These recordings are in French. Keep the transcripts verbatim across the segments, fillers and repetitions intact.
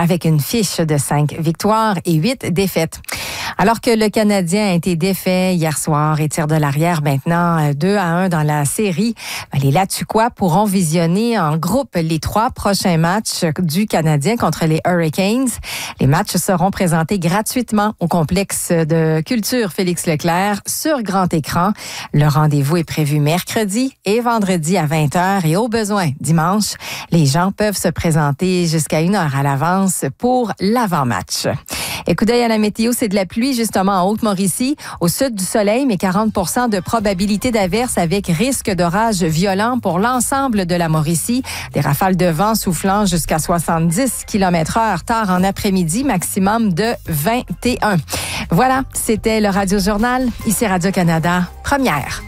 avec une fiche de cinq victoires et huit défaites. Alors que le Canadien a été défait hier soir et tire de l'arrière maintenant deux à un dans la série, les Latuquois pourront visionner en groupe les trois prochains matchs du Canadien contre les Hurricanes. Les matchs seront présentés gratuitement au complexe de culture Félix Leclerc sur grand écran. Le rendez-vous est prévu mercredi et vendredi à vingt heures et au besoin dimanche. Les gens peuvent se présenter jusqu'à une heure à l'avance pour l'avant-match. Et coup d'œil à la météo, c'est de la pluie justement en Haute-Mauricie. Au sud du soleil, mais quarante pour cent de probabilité d'averse avec risque d'orage violent pour l'ensemble de la Mauricie. Des rafales de vent soufflant jusqu'à soixante-dix kilomètres heure tard en après-midi, maximum de vingt et un. Voilà, c'était le Radio Journal. Ici Radio-Canada, première.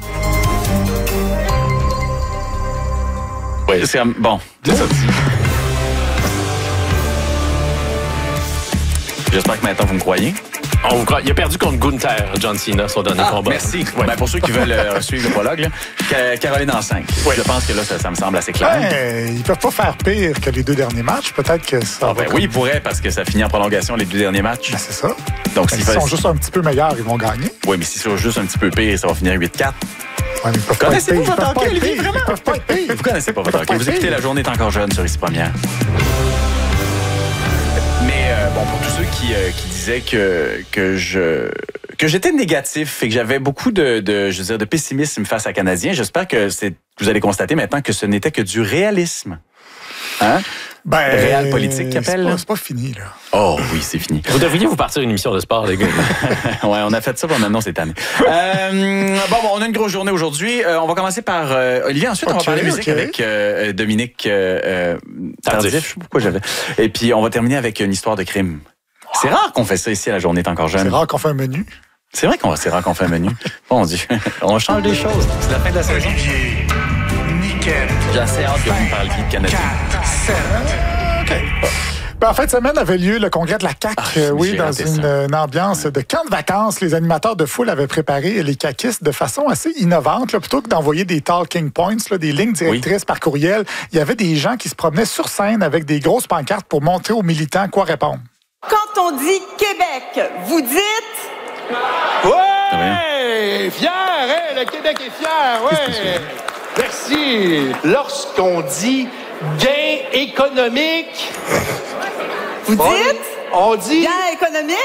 Oui, c'est bon. C'est ça. J'espère que maintenant vous me croyez. On vous croit. Il a perdu contre Gunther, John Cena, son dernier ah, combat. Merci. Ouais. Ben, pour ceux qui veulent euh, suivre le prologue, là, Caroline en cinq. Ouais. Je pense que là, ça, ça me semble assez clair. Ouais, ils ne peuvent pas faire pire que les deux derniers matchs. Peut-être que ça. Ah, ben, oui, ils pourraient parce que ça finit en prolongation les deux derniers matchs. Ben, c'est ça. Donc, ben, s'ils sont fait... juste un petit peu meilleurs, ils vont gagner. Oui, mais s'ils sont juste un petit peu pire, ça va finir huit quatre. Ouais, mais ils peuvent Connaissez-vous pas votre hockey, Olivier, vraiment? Ils peuvent pas être pires. Vous connaissez pas votre hockey. Vous écoutez La Journée est encore jeune sur Ici Première. Mais euh, bon, pour tous ceux qui, euh, qui disaient que, que je que j'étais négatif et que j'avais beaucoup de, de je veux dire de pessimisme face à Canadiens, j'espère que c'est vous allez constater maintenant que ce n'était que du réalisme. Hein? Ben, réel politique qui appelle. C'est pas, c'est pas fini, là. Oh oui, c'est fini. Vous devriez vous partir une émission de sport, les gars. Ouais, on a fait ça pendant cette année. Euh, bon, bon, on a une grosse journée aujourd'hui. Euh, on va commencer par euh, Olivier. Ensuite, okay, on va parler musique okay. avec euh, Dominique euh, Tardif. Je sais pas pourquoi j'avais. Et puis, on va terminer avec une histoire de crime. Wow. C'est rare qu'on fait ça ici à La Journée est encore jeune. C'est rare qu'on fait un menu. C'est vrai qu'on c'est rare qu'on fait un menu. Bon Dieu, on change des choses. C'est la fin de la saison. Olivier, Niquette. J'ai assez hâte que vous me parliez de Canadien. quatre, sept. OK. Ben, en fin de semaine avait lieu le congrès de la C A Q, ah, euh, oui, dans une, une ambiance de camp de vacances. Les animateurs de foule avaient préparé les caquistes de façon assez innovante. Là, plutôt que d'envoyer des talking points, là, des lignes directrices oui. par courriel, il y avait des gens qui se promenaient sur scène avec des grosses pancartes pour montrer aux militants quoi répondre. Quand on dit Québec, vous dites... Ouais! Fier, hein? Le Québec est fier, ouais! Merci! Lorsqu'on dit gain économique... Vous dites? On dit... Gain économique?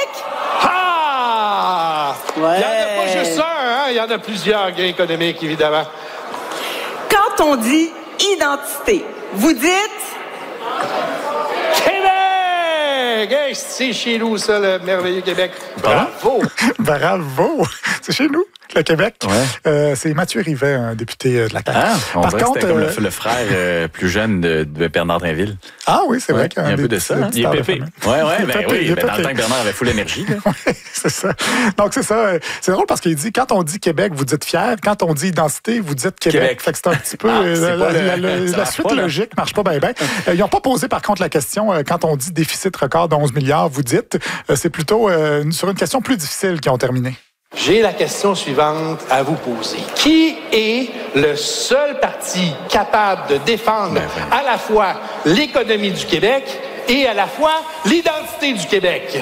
Ah! Ouais. Il n'y en a pas juste un, hein? Il y en a plusieurs gains économiques, évidemment. Quand on dit identité, vous dites? Québec! Hey, c'est chez nous, ça, le merveilleux Québec. Bravo! Bravo! C'est chez nous, le Québec. Ouais. Euh, c'est Mathieu Rivet, un député de la C A Q. Ah, on Par dirait contre, que c'était comme euh... le, le frère euh, plus jeune de, de Bernard Drinville. Ah oui, c'est ouais, vrai qu'il y a un, un peu de ça. Hein? Il est pépé. Oui, ouais, ben pépé, oui. Ben, dans pépé. le temps que Bernard avait full énergie. Oui, c'est ça. Donc, c'est ça. C'est drôle parce qu'il dit, quand on dit Québec, vous dites fier. Quand on dit identité, vous dites Québec. Québec. Fait que c'est un petit peu... Ah, euh, la, le, la, la, la suite pas, logique marche pas bien, bien. Euh, ils n'ont pas posé, par contre, la question, euh, quand on dit déficit record de onze milliards, vous dites, euh, c'est plutôt euh, sur une question plus difficile qu'ils ont terminé. J'ai la question suivante à vous poser. Qui est le seul parti capable de défendre ben, ben. à la fois l'économie du Québec et à la fois l'identité du Québec?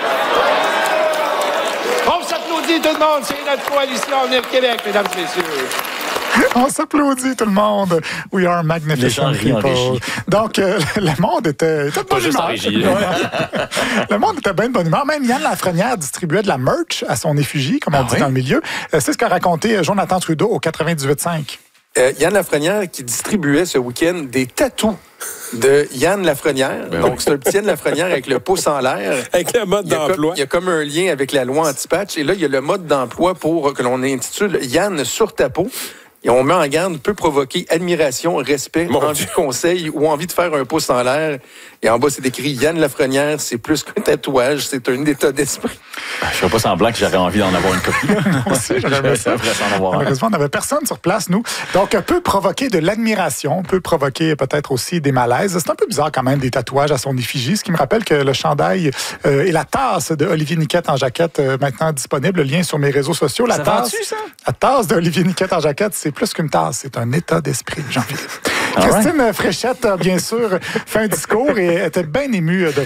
On s'applaudit tout le monde, c'est notre coalition Avenir Québec, mesdames et messieurs. On s'applaudit tout le monde. We are magnificent people. Donc, euh, le monde était, était de bonne humeur. Le monde était bien de bonne humeur. Même Yann Lafrenière distribuait de la merch à son effigie, comme on ah dit oui? dans le milieu. Euh, c'est ce qu'a raconté Jonathan Trudeau au quatre-vingt-dix-huit cinq. Euh, Yann Lafrenière qui distribuait ce week-end des tatous de Yann Lafrenière. Ben Donc, oui. c'est un petit Yann Lafrenière avec le pouce en l'air. Avec le mode d'emploi. Il y a comme un lien avec la loi anti-patch. Et là, il y a le mode d'emploi pour que l'on intitule Yann sur ta peau. Et on met en garde peut provoquer admiration, respect, Mon envie de conseil ou envie de faire un pouce en l'air. Et en bas, c'est écrit Yann Lafrenière, c'est plus qu'un tatouage, c'est un état d'esprit. Je ne ferais pas semblant que j'aurais envie d'en avoir une copie. Moi aussi, j'aurais aimé ça. Malheureusement, on n'avait personne sur place, nous. Donc, peut provoquer de l'admiration, peut provoquer peut-être aussi des malaises. C'est un peu bizarre quand même, des tatouages à son effigie, ce qui me rappelle que le chandail euh, et la tasse de Olivier Niquette en jaquette, euh, maintenant disponible, le lien sur mes réseaux sociaux. La ça tasse, vend-tu, ça? La tasse d'Olivier Niquette en jaquette, c'est plus qu'une tasse, c'est un état d'esprit, Jean-Philippe. Christine right. Fréchette a bien sûr fait un discours et était bien émue de